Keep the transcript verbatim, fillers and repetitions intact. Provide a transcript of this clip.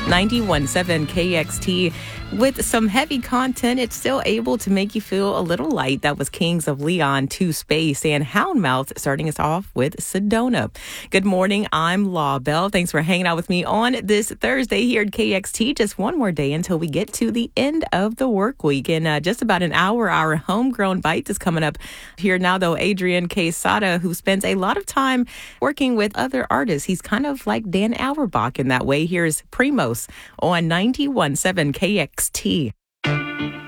ninety-one point seven K X T. With some heavy content, it's still able to make you feel a little light. That was Kings of Leon, To Space, and Houndmouth, starting us off with Sedona. Good morning, I'm Law Bell. Thanks for hanging out with me on this Thursday here at K X T. Just one more day until we get to the end of the work week. In uh, just about an hour, our Homegrown Bites is coming up. Here now, though, Adrian Quesada, who spends a lot of time working with other artists. He's kind of like Dan Auerbach in that way. Here's Primos on ninety-one point seven K X T.